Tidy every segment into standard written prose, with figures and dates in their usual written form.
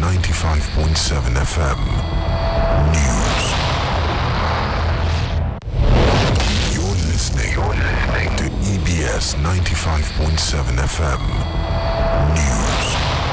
95.7 FM. News. You're listening to EBS 95.7 FM. News.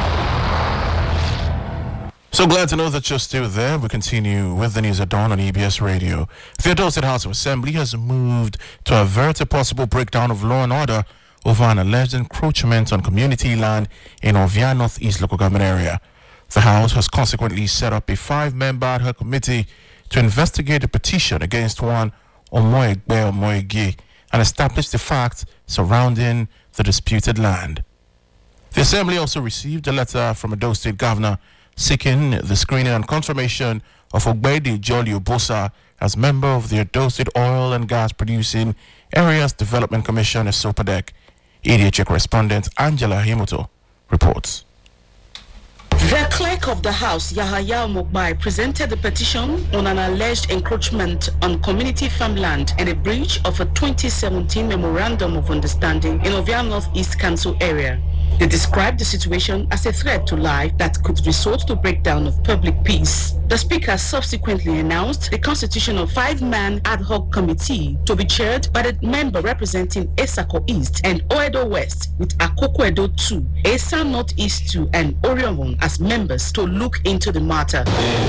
So glad to know that you're still there. We continue with the news at dawn on EBS Radio. The Adulted House of Assembly has moved to avert a possible breakdown of law and order over an alleged encroachment on community land in Ovia Northeast local government area. The House has consequently set up a 5-member ad hoc committee to investigate a petition against one Omoegbe Omoegi and establish the facts surrounding the disputed land. The Assembly also received a letter from Edo State Governor seeking the screening and confirmation of Ogbede Jolly Obosa as member of the Edo State Oil and Gas Producing Areas Development Commission, ESOPADEC. EDHA correspondent Angela Himoto reports. The clerk of the House, Yahaya Mokbai, presented the petition on an alleged encroachment on community farmland and a breach of a 2017 Memorandum of Understanding in Ovia Northeast Council area. They described the situation as a threat to life that could result to breakdown of public peace. The Speaker subsequently announced the constitution of 5-man ad hoc committee to be chaired by the member representing Esako East and Oedo West, with Akoko Edo 2, Esa Northeast 2, and Oriomon as members to look into the matter.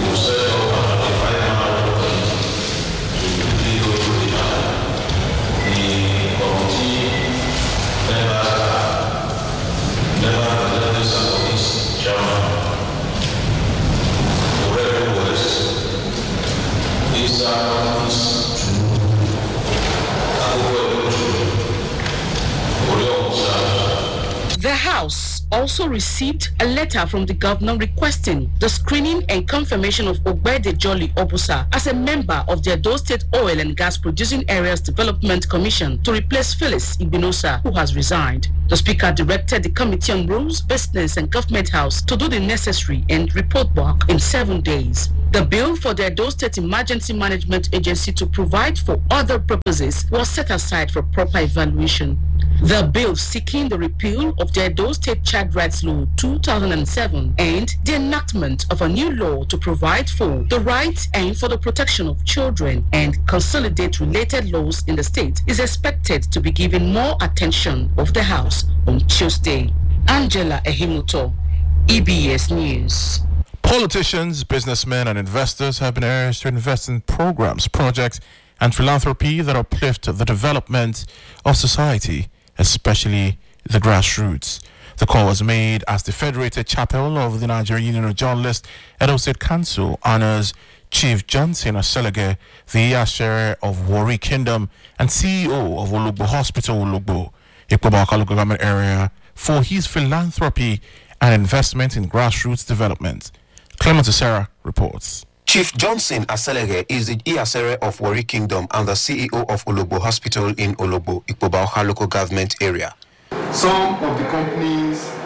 The House also received a letter from the governor requesting the screening and confirmation of Ogbede Jolly Obosa as a member of the Edo State Oil and Gas Producing Areas Development Commission to replace Phyllis Igbinosa, who has resigned. The Speaker directed the Committee on Rules, Business and Government House to do the necessary and report back in 7 days. The bill for the Edo State Emergency Management Agency to provide for other purposes was set aside for proper evaluation. The bill seeking the repeal of the Edo State Child Rights Law 2007 and the enactment of a new law to provide for the rights and for the protection of children and consolidate related laws in the state is expected to be given more attention of the House on Tuesday. Angela Ehimoto, EBS News. Politicians, businessmen, and investors have been urged to invest in programs, projects, and philanthropy that uplift the development of society, especially the grassroots. The call was made as the Federated Chapel of the Nigerian Union of Journalists, Edo State Council, honors Chief Johnson Aselege, the Iyasere of Warri Kingdom and CEO of Olugbo Hospital, Olugbo, Ikpoba local government area, for his philanthropy and investment in grassroots development. Clement Sarah reports. Chief Johnson Aselege is the Iyasere of Warri Kingdom and the CEO of Olugbo Hospital in Olugbo, Ikpoba local government area. Some of the companies